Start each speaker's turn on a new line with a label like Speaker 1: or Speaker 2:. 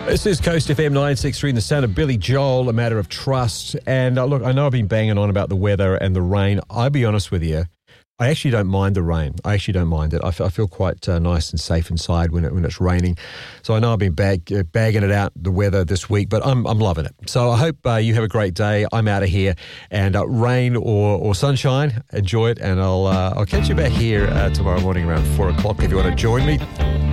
Speaker 1: This is Coast FM 963 and the sound of Billy Joel, A Matter of Trust. And look, I know I've been banging on about the weather and the rain. I'll be honest with you, I actually don't mind the rain. I actually don't mind it. I feel quite nice and safe inside when it's raining. So I know I've been bagging it out, the weather this week, but I'm loving it. So I hope you have a great day. I'm out of here. And rain or sunshine, enjoy it. And I'll catch you back here tomorrow morning around 4 o'clock if you want to join me.